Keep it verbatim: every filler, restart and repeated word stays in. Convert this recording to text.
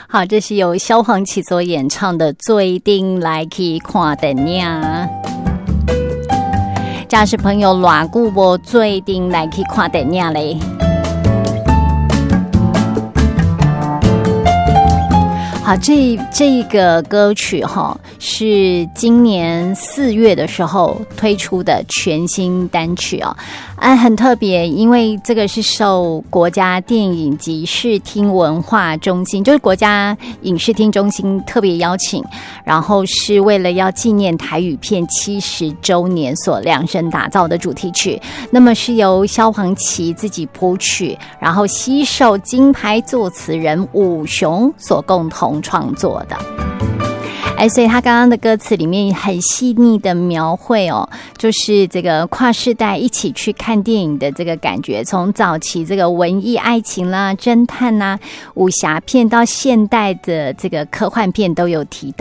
好，这是由萧煌奇所演唱的《最顶来去看电影》。假使朋友偌久无最顶来去看电影嘞。好，这这个歌曲哈是今年四月的时候推出的全新单曲哦，啊，很特别，因为这个是受国家电影及视听文化中心，就是国家影视听中心特别邀请，然后是为了要纪念台语片七十周年所量身打造的主题曲。那么是由萧煌奇自己谱曲，然后携手金牌作词人武雄所共同创作的。哎，所以他刚刚的歌词里面很细腻的描绘哦，就是这个跨世代一起去看电影的这个感觉，从早期这个文艺爱情啦、侦探啦、武侠片到现代的这个科幻片都有提到。